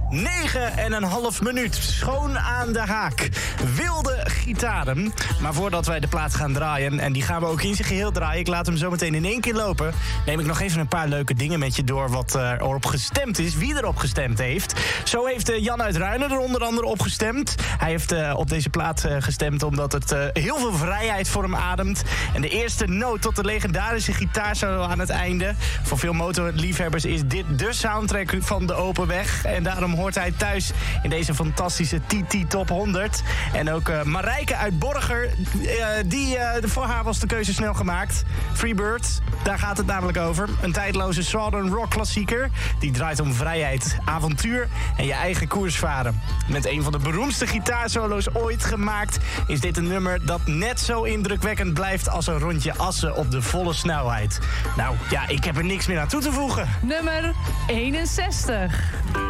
9,5 minuut. Schoon aan de haak. Wilde gitaren. Maar voordat wij de plaat gaan draaien, en die gaan we ook in zijn geheel draaien, ik laat hem zo meteen in 1 keer lopen, neem ik nog even een paar leuke dingen met je door wat erop gestemd is, wie erop gestemd heeft. Zo heeft Jan uit Ruinen er onder andere op gestemd. Hij heeft op deze plaat gestemd omdat het heel veel vrijheid voor hem ademt. En de eerste noot tot de legendarische gitaarsolo aan het einde. Voor veel motorliefhebbers is dit de soundtrack van de Open Weg. En daarom hoort hij thuis in deze fantastische TT Top 100. En ook Marijke uit Borger, voor haar was de keuze snel gemaakt. Freebird, daar gaat het namelijk over. Een tijdloze Southern Rock klassieker. Die draait om vrijheid, avontuur en je eigen koers varen. Met een van de beroemdste gitaarsolo's ooit gemaakt is dit een nummer dat net zo indrukwekkend blijft als een rondje Assen op de volle snelheid. Nou ja, ik heb er niks meer aan toe te voegen. Nummer 61.